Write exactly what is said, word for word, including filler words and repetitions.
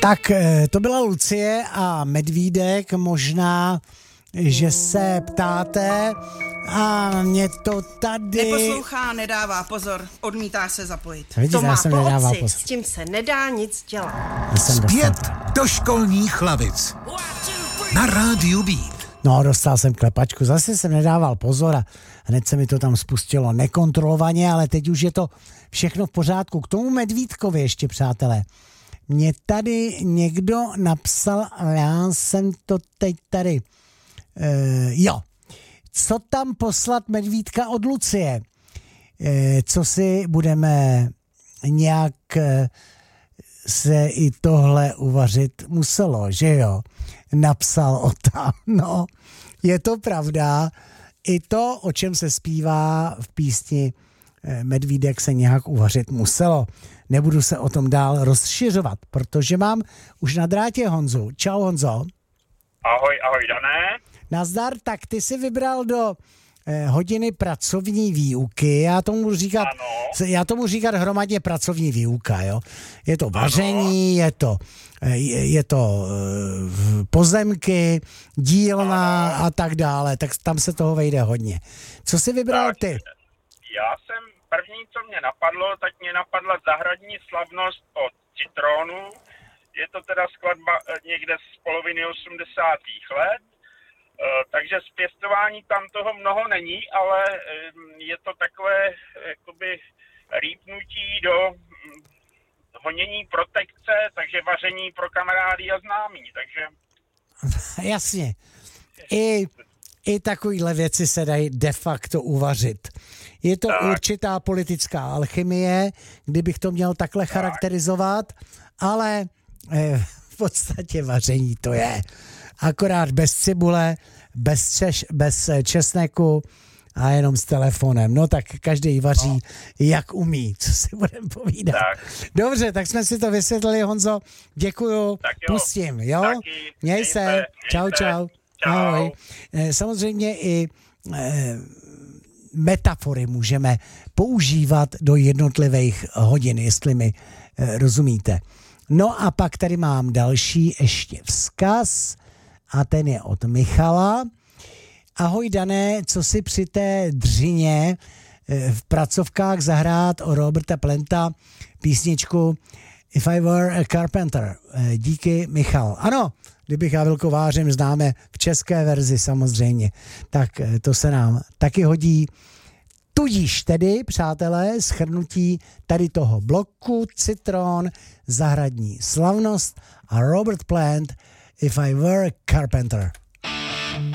Tak to byla Lucie a Medvídek, možná, že se ptáte a mě to tady... Neposlouchá, nedává pozor, odmítá se zapojit. Vidíte, to má jsem po nedával otci, pozor. s tím se nedá nic dělat. Zpět do školních lavic. Na rádiu Beat. No, dostal jsem klepačku, zase jsem nedával pozor a hned se mi to tam spustilo nekontrolovaně, ale teď už je to všechno v pořádku. K tomu Medvídkovi ještě, přátelé. Mě tady někdo napsal, ale já jsem to teď tady... Uh, jo. Co tam poslat Medvídka od Lucie? Uh, co si budeme nějak uh, se i tohle uvařit muselo, že jo? Napsal o tam. No, je to pravda. I to, o čem se zpívá v písni Medvídek, se nějak uvařit muselo. Nebudu se o tom dál rozšiřovat, protože mám už na drátě Honzu. Čau, Honzo. Ahoj, ahoj, Dané. Nazdar, tak ty jsi vybral do eh, hodiny pracovní výuky. Já tomu budu říkat, ano. já tomu říkat hromadně pracovní výuka, jo. Je to vaření, ano. je to, je, je to eh, pozemky, dílna ano. a tak dále, tak tam se toho vejde hodně. Co jsi vybral tak, ty? Já jsem první, co mě napadlo, tak mě napadla Zahradní slavnost od Citronu. Je to teda skladba někde z poloviny osmdesátých let. Takže z pěstování tam toho mnoho není, ale je to takové jakoby rýpnutí do honění protekce, takže vaření pro kamarády a známí, takže... Jasně. I, i takovýhle věci se dají de facto uvařit. Je to tak. určitá politická alchymie, kdybych to měl takhle tak. charakterizovat, ale eh, v podstatě vaření to je. Akorát bez cibule, bez, češ, bez česneku a jenom s telefonem. No tak každý vaří, no. jak umí, co si budeme povídat. Tak. Dobře, tak jsme si to vysvětlili, Honzo. Děkuju, tak jo. pustím, jo? Taky, Měj se, měj čau, se. čau. čau. Ahoj. Samozřejmě i eh, metafory můžeme používat do jednotlivých hodin, jestli mi eh, rozumíte. No a pak tady mám další ještě vzkaz a ten je od Michala. Ahoj Dané, co si při té dřině v pracovkách zahrát o Roberta Planta písničku If I Were a Carpenter. Díky, Michal. Ano, kdybych já velkovářem, známe v české verzi samozřejmě, tak to se nám taky hodí. Tudíž tedy, přátelé, shrnutí tady toho bloku Citron, Zahradní slavnost a Robert Plant If I Were a Carpenter.